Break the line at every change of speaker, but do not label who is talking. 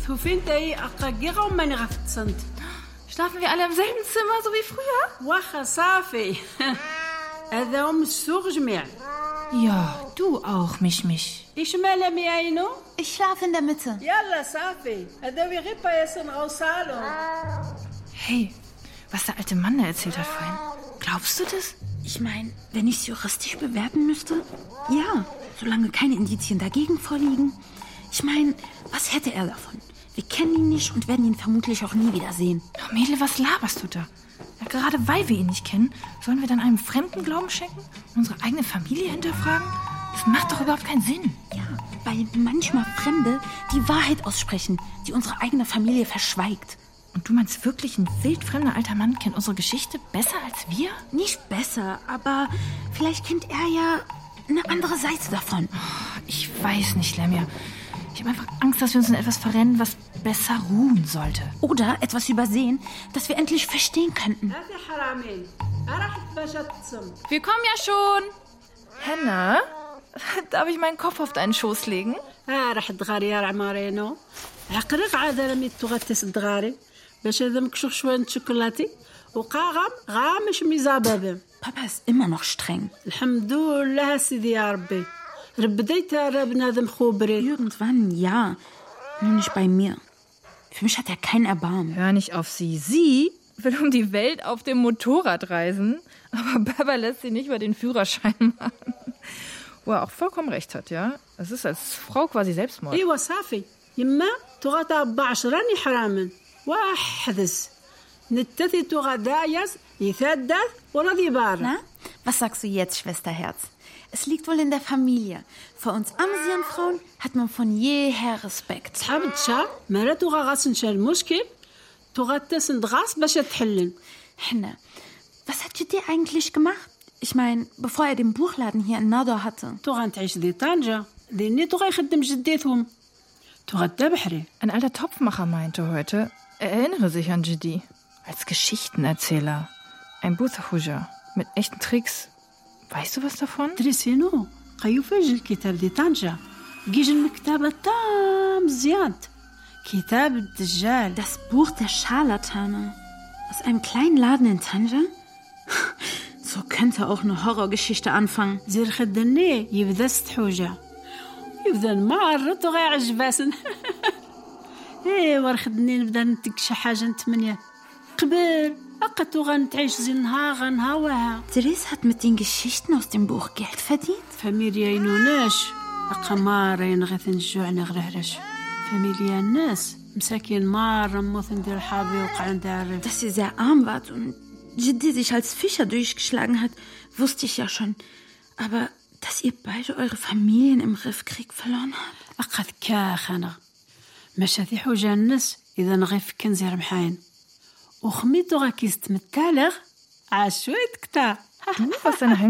Schlafen wir alle im selben Zimmer, so wie früher? Ja, du auch, Mich.
Ich schlafe in der Mitte.
Hey, was der alte Mann da erzählt hat vorhin. Glaubst du das?
Ich meine, wenn ich es juristisch bewerten müsste? Ja, solange keine Indizien dagegen vorliegen. Ich meine, was hätte er davon? Wir kennen ihn nicht und werden ihn vermutlich auch nie wieder sehen.
Oh, Mädel, was laberst du da? Ja, gerade weil wir ihn nicht kennen, sollen wir dann einem Fremden Glauben schenken? Und unsere eigene Familie hinterfragen? Das macht doch überhaupt keinen Sinn.
Ja, weil manchmal Fremde die Wahrheit aussprechen, die unsere eigene Familie verschweigt.
Und du meinst wirklich, ein wildfremder alter Mann kennt unsere Geschichte besser als wir?
Nicht besser, aber vielleicht kennt er ja eine andere Seite davon.
Oh, ich weiß nicht, Lemja. Ich habe einfach Angst, dass wir uns in etwas verrennen, was besser ruhen sollte.
Oder etwas übersehen, das wir endlich verstehen könnten.
Wir kommen ja schon. Henna, darf ich meinen Kopf auf deinen Schoß legen?
Papa ist immer noch streng. Irgendwann, ja. Nur nicht bei mir. Für mich hat er kein Erbarmen.
Hör nicht auf sie. Sie will um die Welt auf dem Motorrad reisen, aber Papa lässt sie nicht mal den Führerschein machen. Wo er auch vollkommen recht hat, ja? Es ist als Frau quasi Selbstmord.
Na, was sagst du jetzt, Schwesterherz? Es liegt wohl in der Familie. Vor uns Amsian-Frauen hat man von jeher Respekt. Henne, was hat Jiddi eigentlich gemacht? Ich meine, bevor er den Buchladen hier in Nador hatte.
Ein alter Topfmacher meinte heute, er erinnere sich an Jiddi als Geschichtenerzähler. Ein Buthahuja mit echten Tricks. Weißt du was davon?
Das Buch der Scharlatane. Aus einem kleinen Laden in Tanja? So könnte auch eine Horrorgeschichte anfangen. Therese hat mit den Geschichten aus dem Buch Geld verdient? Dass ihr sehr arm wart und Jiddi sich als Fischer durchgeschlagen hat, wusste ich ja schon. Aber dass ihr beide eure Familien im Riffkrieg verloren habt?
Du, was deine